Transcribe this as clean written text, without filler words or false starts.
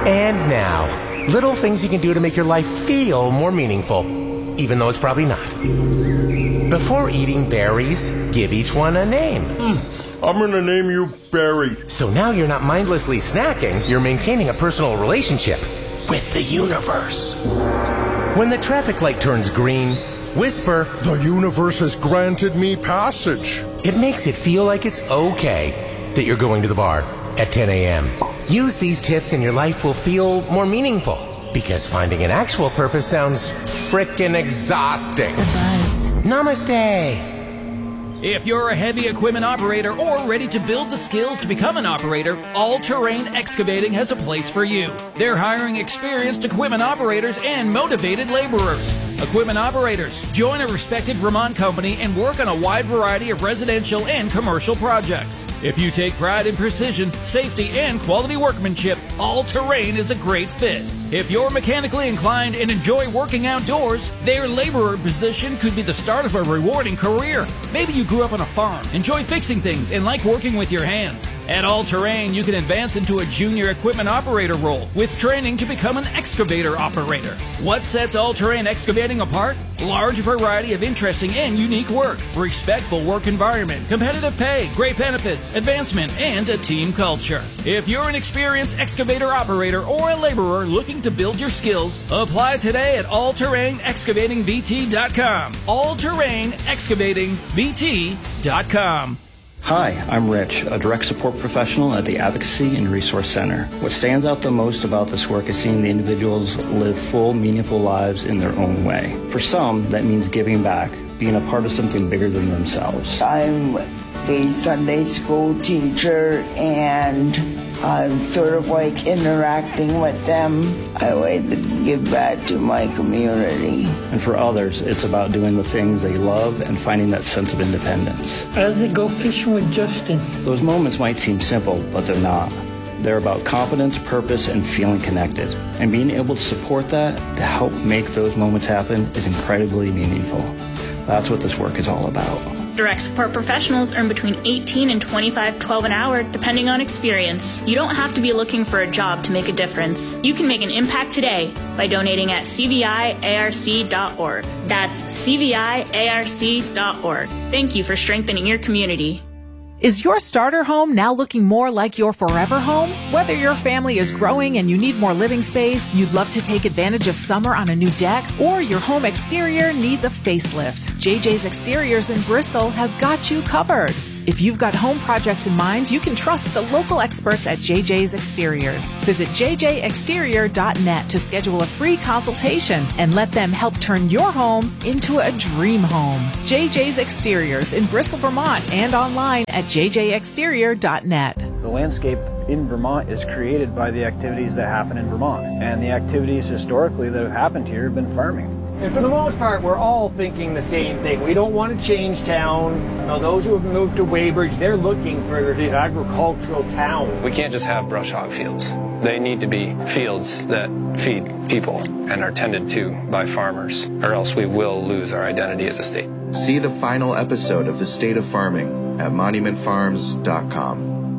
And now, little things you can do to make your life feel more meaningful, even though it's probably not. Before eating berries, give each one a name. I'm gonna name you Barry. So now you're not mindlessly snacking, you're maintaining a personal relationship with the universe. When the traffic light turns green, whisper, "The universe has granted me passage." It makes it feel like it's okay that you're going to the bar at 10 a.m. Use these tips and your life will feel more meaningful, because finding an actual purpose sounds frickin' exhausting. Namaste. If you're a heavy equipment operator or ready to build the skills to become an operator, All Terrain Excavating has a place for you. They're hiring experienced equipment operators and motivated laborers. Equipment operators, join a respected Vermont company and work on a wide variety of residential and commercial projects. If you take pride in precision, safety, and quality workmanship, All Terrain is a great fit. If you're mechanically inclined and enjoy working outdoors, their laborer position could be the start of a rewarding career. Maybe you grew up on a farm, enjoy fixing things, and like working with your hands. At All Terrain, you can advance into a junior equipment operator role with training to become an excavator operator. What sets All Terrain Excavating apart? Large variety of interesting and unique work, respectful work environment, competitive pay, great benefits, advancement, and a team culture. If you're an experienced excavator operator or a laborer looking to build your skills, apply today at allterrainexcavatingvt.com. allterrainexcavatingvt.com. Hi, I'm Rich, a direct support professional at the Advocacy and Resource Center. What stands out the most about this work is seeing the individuals live full, meaningful lives in their own way. For some, that means giving back, being a part of something bigger than themselves. I'm a Sunday school teacher, and I'm sort of like interacting with them. I like to give back to my community. And for others, it's about doing the things they love and finding that sense of independence. I like to go fishing with Justin. Those moments might seem simple, but they're not. They're about confidence, purpose, and feeling connected. And being able to support that, to help make those moments happen, is incredibly meaningful. That's what this work is all about. Direct support professionals earn between $18 and $25.12 an hour, depending on experience. You don't have to be looking for a job to make a difference. You can make an impact today by donating at cviarc.org. That's cviarc.org. Thank you for strengthening your community. Is your starter home now looking more like your forever home? Whether your family is growing and you need more living space, you'd love to take advantage of summer on a new deck, or your home exterior needs a facelift, JJ's Exteriors in Bristol has got you covered. If you've got home projects in mind, you can trust the local experts at JJ's Exteriors. Visit jjexterior.net to schedule a free consultation and let them help turn your home into a dream home. JJ's Exteriors in Bristol, Vermont, and online at jjexterior.net. The landscape in Vermont is created by the activities that happen in Vermont, and the activities historically that have happened here have been farming. And for the most part, we're all thinking the same thing. We don't want to change town. You know, those who have moved to Weybridge, they're looking for the agricultural town. We can't just have brush hog fields. They need to be fields that feed people and are tended to by farmers, or else we will lose our identity as a state. See the final episode of The State of Farming at monumentfarms.com.